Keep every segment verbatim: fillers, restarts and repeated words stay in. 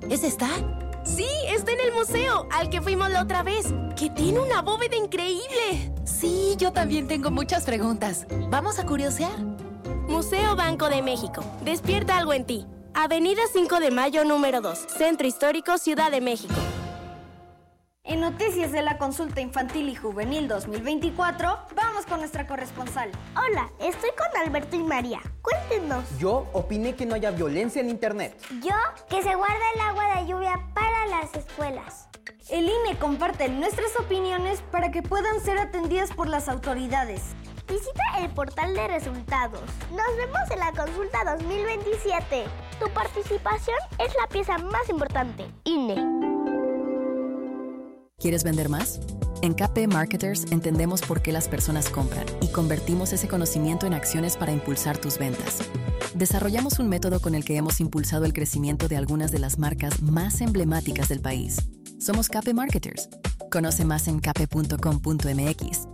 ¿Es esta? Sí, está en el museo, al que fuimos la otra vez, que tiene una bóveda increíble. Sí, yo también tengo muchas preguntas. ¿Vamos a curiosear? Museo Banco de México. Despierta algo en ti. Avenida cinco de Mayo, número dos. Centro Histórico, Ciudad de México. En Noticias de la Consulta Infantil y Juvenil dos mil veinticuatro, vamos con nuestra corresponsal. Hola, estoy con Alberto y María. Cuéntenos. Yo opiné que no haya violencia en internet. Yo, que se guarda el agua de lluvia para las escuelas. El I N E comparte nuestras opiniones para que puedan ser atendidas por las autoridades. Visita el portal de resultados. Nos vemos en la consulta dos mil veintisiete. Tu participación es la pieza más importante. I N E. ¿Quieres vender más? En K P Marketers entendemos por qué las personas compran y convertimos ese conocimiento en acciones para impulsar tus ventas. Desarrollamos un método con el que hemos impulsado el crecimiento de algunas de las marcas más emblemáticas del país. Somos K P Marketers. Conoce más en k p punto com punto m x.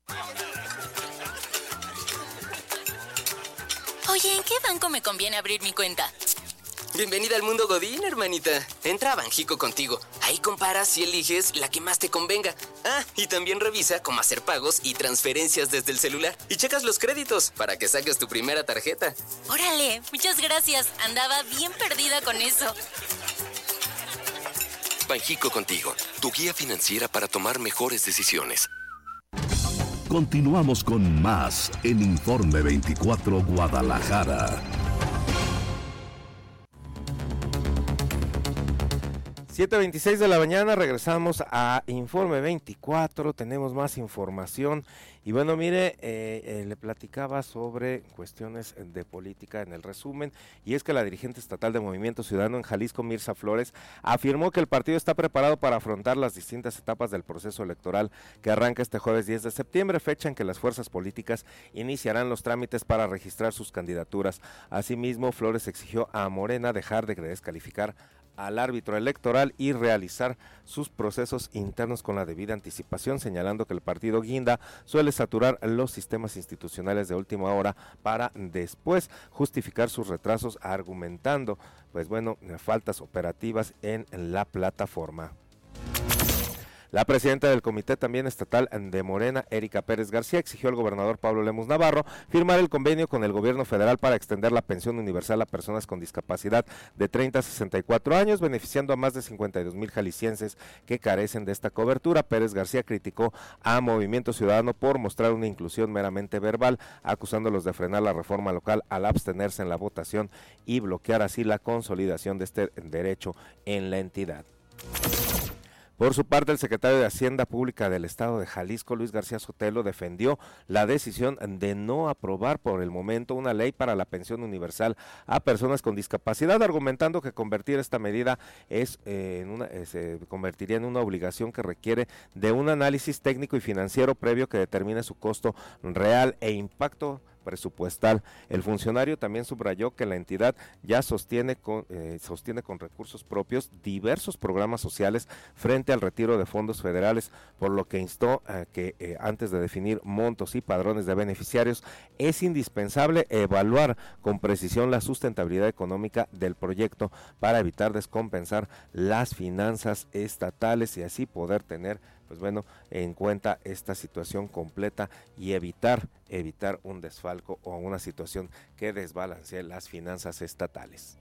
Oye, ¿en qué banco me conviene abrir mi cuenta? Bienvenida al mundo Godín, hermanita. Entra a Banjico contigo. Ahí comparas y eliges la que más te convenga. Ah, y también revisa cómo hacer pagos y transferencias desde el celular. Y checas los créditos para que saques tu primera tarjeta. Órale, muchas gracias. Andaba bien perdida con eso. Banjico contigo, tu guía financiera para tomar mejores decisiones. Continuamos con más en Informe veinticuatro Guadalajara. siete veintiséis de la mañana, regresamos a Informe veinticuatro, tenemos más información y bueno, mire, eh, eh, le platicaba sobre cuestiones de política en el resumen, y es que la dirigente estatal de Movimiento Ciudadano en Jalisco, Mirza Flores, afirmó que el partido está preparado para afrontar las distintas etapas del proceso electoral que arranca este jueves diez de septiembre, fecha en que las fuerzas políticas iniciarán los trámites para registrar sus candidaturas. Asimismo, Flores exigió a Morena dejar de descalificar al árbitro electoral y realizar sus procesos internos con la debida anticipación, señalando que el partido guinda suele saturar los sistemas institucionales de última hora para después justificar sus retrasos, argumentando, pues bueno, faltas operativas en la plataforma. La presidenta del Comité también estatal de Morena, Erika Pérez García, exigió al gobernador Pablo Lemus Navarro firmar el convenio con el gobierno federal para extender la pensión universal a personas con discapacidad de treinta a sesenta y cuatro años, beneficiando a más de cincuenta y dos mil jaliscienses que carecen de esta cobertura. Pérez García criticó a Movimiento Ciudadano por mostrar una inclusión meramente verbal, acusándolos de frenar la reforma local al abstenerse en la votación y bloquear así la consolidación de este derecho en la entidad. Por su parte, el secretario de Hacienda Pública del Estado de Jalisco, Luis García Sotelo, defendió la decisión de no aprobar por el momento una ley para la pensión universal a personas con discapacidad, argumentando que convertir esta medida es eh, en una, eh, se convertiría en una obligación que requiere de un análisis técnico y financiero previo que determine su costo real e impacto presupuestal. El funcionario también subrayó que la entidad ya sostiene con, eh, sostiene con recursos propios diversos programas sociales frente al retiro de fondos federales, por lo que instó a que eh, antes de definir montos y padrones de beneficiarios es indispensable evaluar con precisión la sustentabilidad económica del proyecto para evitar descompensar las finanzas estatales y así poder tener, pues bueno, en cuenta esta situación completa y evitar evitar un desfalco o una situación que desbalancee las finanzas estatales.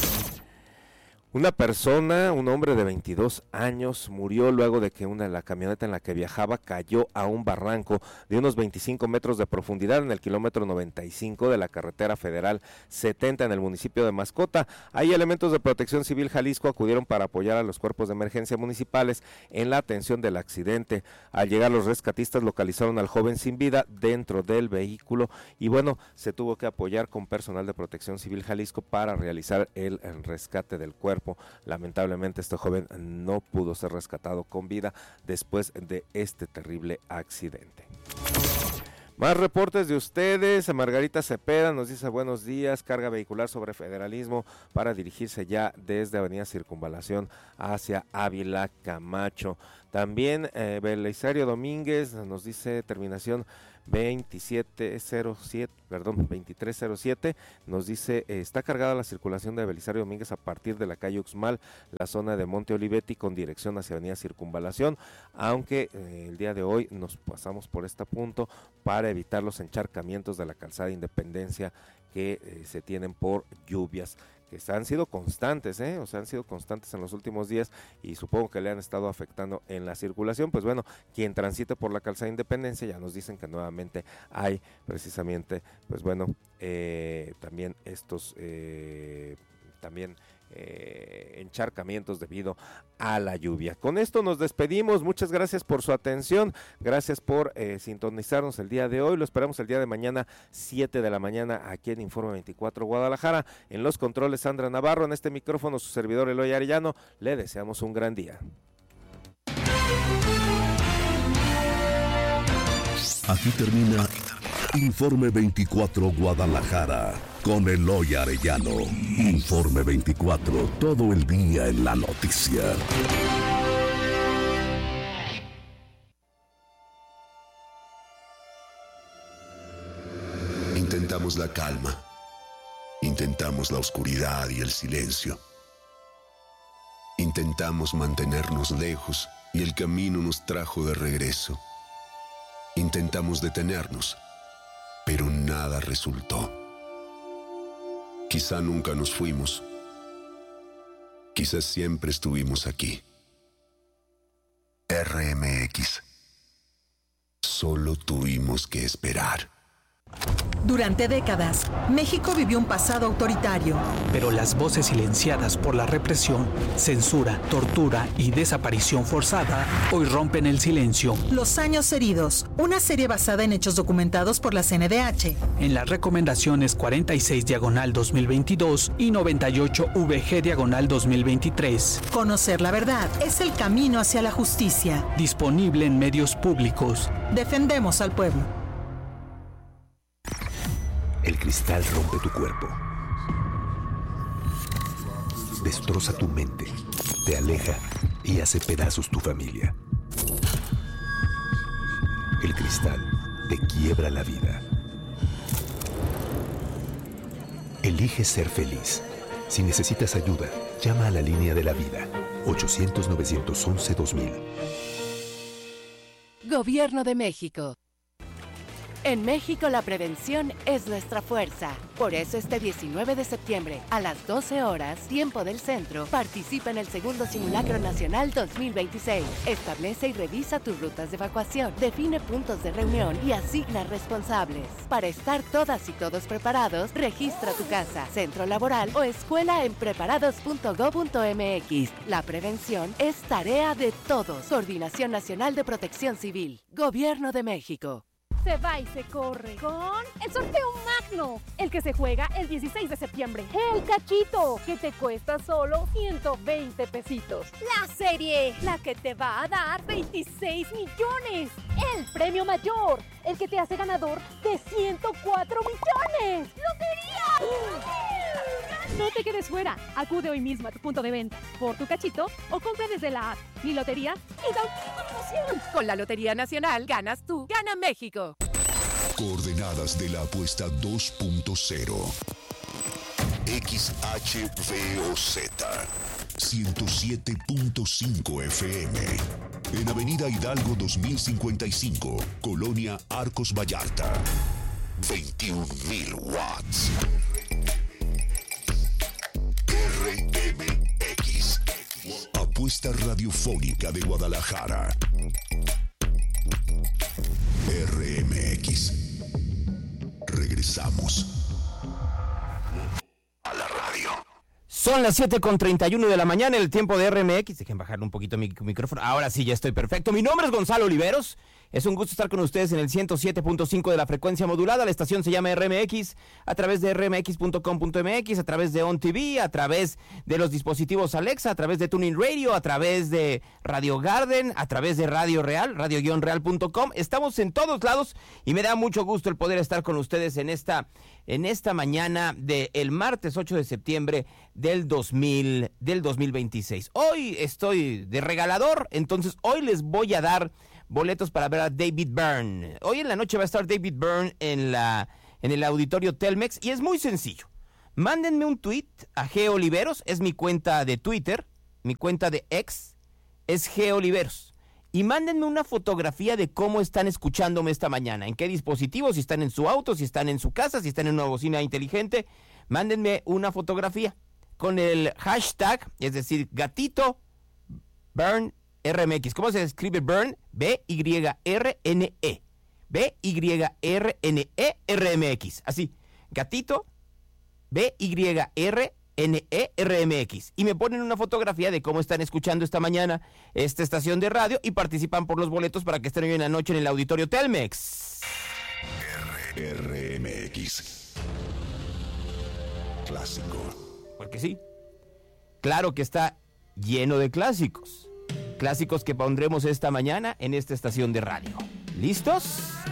Una persona, un hombre de veintidós años, murió luego de que una la camioneta en la que viajaba cayó a un barranco de unos veinticinco metros de profundidad en el kilómetro noventa y cinco de la carretera federal setenta en el municipio de Mascota. Ahí elementos de Protección Civil Jalisco acudieron para apoyar a los cuerpos de emergencia municipales en la atención del accidente. Al llegar, los rescatistas localizaron al joven sin vida dentro del vehículo y bueno, se tuvo que apoyar con personal de Protección Civil Jalisco para realizar el, el rescate del cuerpo. Lamentablemente este joven no pudo ser rescatado con vida después de este terrible accidente. Más reportes de ustedes. Margarita Cepeda nos dice buenos días, carga vehicular sobre federalismo para dirigirse ya desde Avenida Circunvalación hacia Ávila Camacho. También eh, Belisario Domínguez nos dice terminación veintisiete cero siete, perdón, veintitrés cero siete, nos dice, eh, está cargada la circulación de Belisario Domínguez a partir de la calle Uxmal, la zona de Monte Olivetti con dirección hacia Avenida Circunvalación, aunque eh, el día de hoy nos pasamos por este punto para evitar los encharcamientos de la calzada Independencia que eh, se tienen por lluvias, que han sido constantes, ¿eh? o sea, han sido constantes en los últimos días y supongo que le han estado afectando en la circulación. Pues bueno, quien transite por la calzada Independencia, ya nos dicen que nuevamente hay precisamente, pues bueno, eh, también estos, eh, también Eh, encharcamientos debido a la lluvia. Con esto nos despedimos, muchas gracias por su atención, gracias por eh, sintonizarnos el día de hoy, lo esperamos el día de mañana, siete de la mañana, aquí en Informe veinticuatro Guadalajara. En los controles Sandra Navarro, en este micrófono su servidor Eloy Arellano, le deseamos un gran día. Aquí termina Informe veinticuatro Guadalajara con Eloy Arellano. Informe veinticuatro, todo el día en la noticia. Intentamos la calma, intentamos la oscuridad y el silencio. Intentamos mantenernos lejos y el camino nos trajo de regreso. Intentamos detenernos, pero nada resultó. Quizá nunca nos fuimos. Quizás siempre estuvimos aquí. R M X. Solo tuvimos que esperar. Durante décadas, México vivió un pasado autoritario. Pero las voces silenciadas por la represión, censura, tortura y desaparición forzada hoy rompen el silencio. Los años heridos, una serie basada en hechos documentados por la C N D H. En las recomendaciones cuarenta y seis diagonal dos mil veintidós y noventa y ocho V G diagonal dos mil veintitrés. Conocer la verdad es el camino hacia la justicia. Disponible en medios públicos. Defendemos al pueblo. El cristal rompe tu cuerpo, destroza tu mente, te aleja y hace pedazos tu familia. El cristal te quiebra la vida. Elige ser feliz. Si necesitas ayuda, llama a la línea de la vida, ochocientos, novecientos once, dos mil. Gobierno de México. En México la prevención es nuestra fuerza. Por eso este diecinueve de septiembre, a las doce horas, tiempo del centro, participa en el segundo Simulacro Nacional dos mil veintiséis. Establece y revisa tus rutas de evacuación, define puntos de reunión y asigna responsables. Para estar todas y todos preparados, registra tu casa, centro laboral o escuela en preparados punto gob punto m x. La prevención es tarea de todos. Coordinación Nacional de Protección Civil. Gobierno de México. Se va y se corre con el sorteo magno, el que se juega el dieciséis de septiembre. El cachito, que te cuesta solo ciento veinte pesitos. La serie, la que te va a dar veintiséis millones. El premio mayor, el que te hace ganador de ciento cuatro millones. ¡Lotería! No te quedes fuera. Acude hoy mismo a tu punto de venta por tu cachito o compra desde la app Mi Lotería y da una promoción. Con la Lotería Nacional ganas tú, gana México. Coordenadas de la apuesta dos punto cero. X H V O Z ciento siete punto cinco F M. En Avenida Hidalgo dos mil cincuenta y cinco, Colonia Arcos Vallarta. veintiún mil watts. R M X. Apuesta radiofónica de Guadalajara. R M X. Regresamos a la radio. Son las siete con treinta y uno de la mañana, el tiempo de R M X. Dejen bajar un poquito mi micrófono. Ahora sí, ya estoy perfecto. Mi nombre es Gonzalo Oliveros. Es un gusto estar con ustedes en el ciento siete punto cinco de la frecuencia modulada. La estación se llama R M X, a través de R M X punto com punto M X, a través de On T V, a través de los dispositivos Alexa, a través de TuneIn Radio, a través de Radio Garden, a través de Radio Real, radio guion real punto com. Estamos en todos lados y me da mucho gusto el poder estar con ustedes en esta, en esta mañana del martes ocho de septiembre del dos mil, del dos mil veintiséis. Hoy estoy de regalador, entonces hoy les voy a dar boletos para ver a David Byrne. Hoy en la noche va a estar David Byrne en, la, en el auditorio Telmex y es muy sencillo. Mándenme un tweet a G Oliveros, es mi cuenta de Twitter, mi cuenta de X es G Oliveros. Y mándenme una fotografía de cómo están escuchándome esta mañana, en qué dispositivo, si están en su auto, si están en su casa, si están en una bocina inteligente. Mándenme una fotografía con el hashtag, es decir, gatito Byrne R M X. ¿Cómo se escribe Byrne? B Y R N E. B Y R N E R M X. Así, gatito B Y R N E R M X. Y me ponen una fotografía de cómo están escuchando esta mañana esta estación de radio y participan por los boletos para que estén hoy en la noche en el auditorio Telmex. R M X. Clásico. Porque sí. Claro que está lleno de clásicos. Clásicos que pondremos esta mañana en esta estación de radio. ¿Listos?